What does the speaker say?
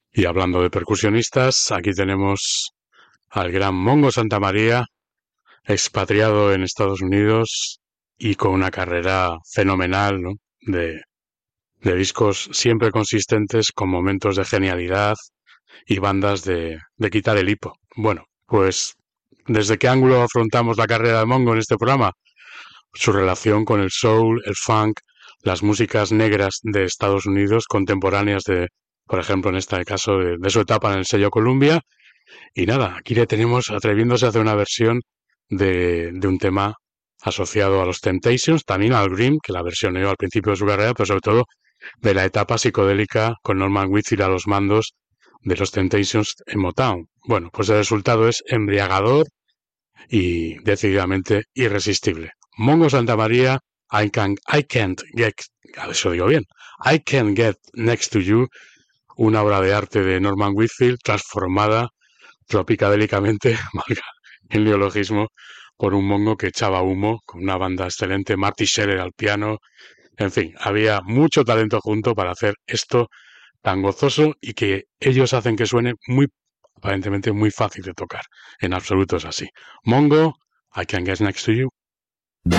Y hablando de percusionistas, aquí tenemos al gran Mongo Santamaría, expatriado en Estados Unidos y con una carrera fenomenal, ¿no? de discos siempre consistentes con momentos de genialidad y bandas de quitar el hipo. Bueno, pues ¿desde qué ángulo afrontamos la carrera de Mongo en este programa? Su relación con el soul, el funk, las músicas negras de Estados Unidos contemporáneas de, por ejemplo, en este caso, de su etapa en el sello Columbia. Y nada, aquí le tenemos atreviéndose a hacer una versión de un tema asociado a los Temptations, también al Grimm, que la versioneó al principio de su carrera, pero sobre todo de la etapa psicodélica con Norman Whitfield a los mandos de los Temptations en Motown. Bueno, pues el resultado es embriagador y decididamente irresistible. Mongo Santamaría, I can't get, a ver si lo digo bien, I can't get next to you, una obra de arte de Norman Whitfield transformada tropicadélicamente, valga el neologismo, por un mongo que echaba humo, con una banda excelente, Marty Scherer al piano, en fin, había mucho talento junto para hacer esto tan gozoso y que ellos hacen que suene muy, aparentemente muy fácil de tocar. En absoluto es así. Mongo, I Can Get Next to You.